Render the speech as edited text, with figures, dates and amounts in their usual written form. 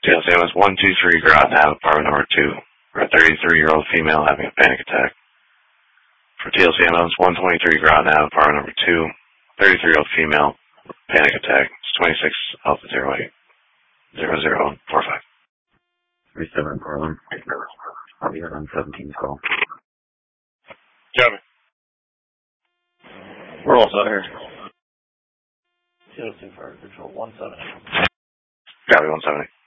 TLC MS 123 Groton Ave, apartment number 2, for a 33-year-old female having a panic attack. For TLC MS 123 Groton Ave, apartment number 2, 33-year-old female, panic attack. It's 26 Alpha 08 0045. 37 Portland. I'll be on 17's call. Copy. We're all set here. TLC Fire Control 170. Copy 170.